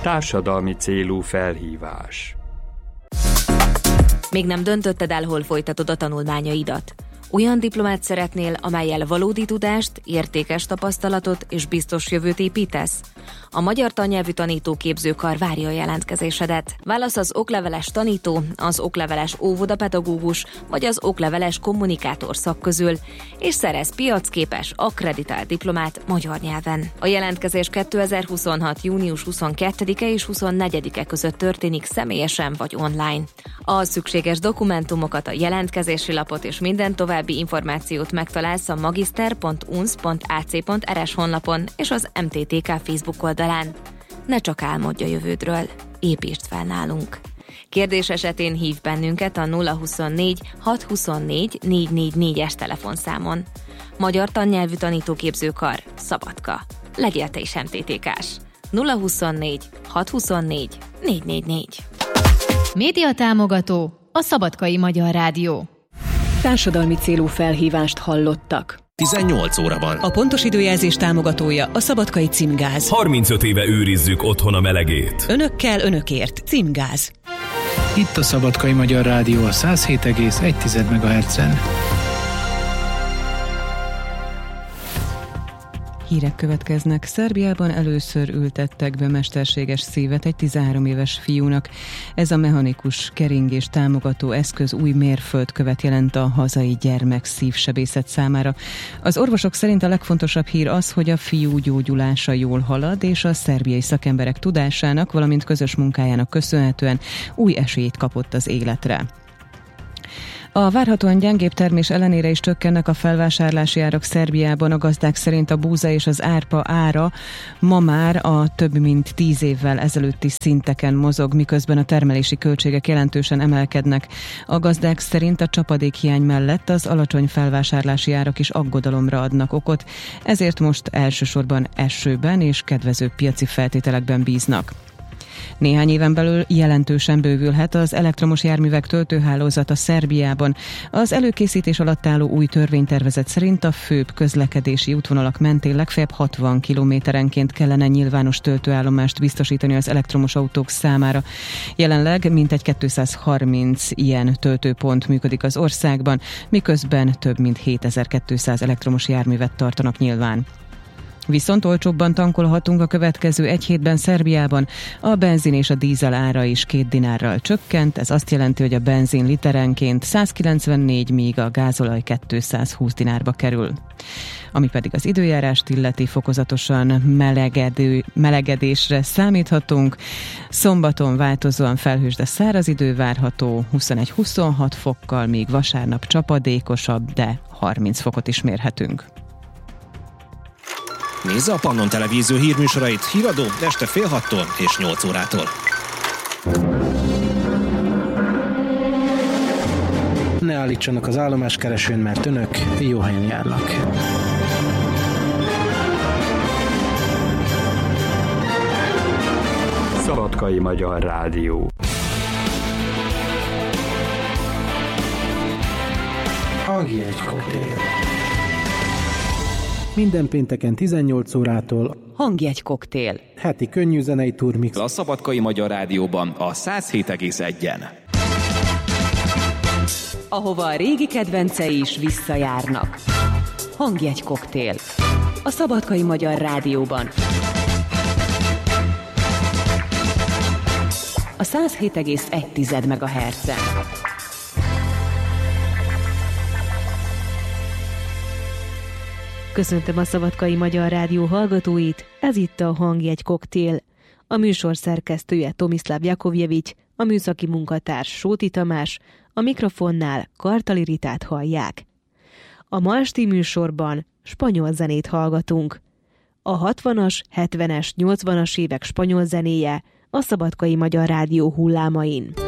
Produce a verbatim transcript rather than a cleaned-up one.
Társadalmi célú felhívás. Még nem döntötted el, hol folytatod a tanulmányaidat? Olyan diplomát szeretnél, amellyel valódi tudást, értékes tapasztalatot és biztos jövőt építesz? A Magyar Tannyelvű Tanítóképzőkar várja a jelentkezésedet. Válasz az okleveles tanító, az okleveles óvodapedagógus vagy az okleveles kommunikátor szak közül, és szerez piacképes, akkreditált diplomát magyar nyelven. A jelentkezés kétezer-huszonhat. június huszonkettedike és huszonnegyedike között történik személyesen vagy online. A szükséges dokumentumokat, a jelentkezési lapot és minden további információt megtalálsz a magister pont u n s pont a c pont r s honlapon és az em té té ká Facebook oldalán. Ne csak álmodj a jövődről, építsd fel nálunk. Kérdés esetén hív bennünket a nulla huszonnégy hat huszonnégy négy négy négyes telefonszámon. Magyar Tannyelvű Tanítóképzőkar, Szabadka. Legyél te is em té té ká-s. nulla huszonnégy hat huszonnégy négy négy négy. Média támogató, a Szabadkai Magyar Rádió. Társadalmi célú felhívást hallottak. tizennyolc óra van. A pontos időjelzés támogatója a Szabadkai Címgáz. harmincöt éve őrizzük otthon a melegét. Önökkel, önökért. Címgáz. Itt a Szabadkai Magyar Rádió a száz hét egész egy megahertzen. Hírek következnek. Szerbiában először ültettek be mesterséges szívet egy tizenhárom éves fiúnak. Ez a mechanikus keringés támogató eszköz új mérföldkövet jelent a hazai gyermek szívsebészet számára. Az orvosok szerint a legfontosabb hír az, hogy a fiú gyógyulása jól halad, és a szerbiai szakemberek tudásának, valamint közös munkájának köszönhetően új esélyt kapott az életre. A várhatóan gyengébb termés ellenére is csökkennek a felvásárlási árak Szerbiában. A gazdák szerint a búza és az árpa ára ma már a több mint tíz évvel ezelőtti szinteken mozog, miközben a termelési költségek jelentősen emelkednek. A gazdák szerint a csapadékhiány mellett az alacsony felvásárlási árak is aggodalomra adnak okot, ezért most elsősorban esőben és kedvező piaci feltételekben bíznak. Néhány éven belül jelentősen bővülhet az elektromos járművek töltőhálózata Szerbiában. Az előkészítés alatt álló új törvénytervezet szerint a főbb közlekedési útvonalak mentén legfeljebb hatvan kilométerenként kellene nyilvános töltőállomást biztosítani az elektromos autók számára. Jelenleg mintegy kétszázharminc ilyen töltőpont működik az országban, miközben több mint hétezer-kétszáz elektromos járművet tartanak nyilván. Viszont olcsóbban tankolhatunk a következő egy hétben Szerbiában. A benzin és a dízel ára is két dinárral csökkent, ez azt jelenti, hogy a benzin literenként százkilencvennégy, míg a gázolaj kétszázhúsz dinárba kerül. Ami pedig az időjárást illeti, fokozatosan melegedő, melegedésre számíthatunk. Szombaton változóan felhős, de száraz idő várható, huszonegy-huszonhat fokkal, míg vasárnap csapadékosabb, de harminc fokot is mérhetünk. Nézze a Pannon Televízió hírműsorait híradó este fél hattól és nyolc órától. Ne állítsanak az állomáskeresőn, mert önök jó helyen járnak. Szabadkai Magyar Rádió. Hangi egy koktél. Minden pénteken tizennyolc órától Hangjegy koktél. heti könnyű zenei turmix. A Szabadkai Magyar Rádióban a száz hét egész egyen. Ahova a régi kedvencei is visszajárnak. Hangjegy koktél. A Szabadkai Magyar Rádióban. A száz hét egész egy megahertzen. Köszöntöm a Szabadkai Magyar Rádió hallgatóit, ez itt a Hangjegy koktél. A műsor szerkesztője Tomislav Jakovjevics, a műszaki munkatárs Sóti Tamás, a mikrofonnál Kartali Ritát hallják. A ma esti műsorban spanyol zenét hallgatunk. A hatvanas, hetvenes, nyolcvanas évek spanyol zenéje a Szabadkai Magyar Rádió hullámain.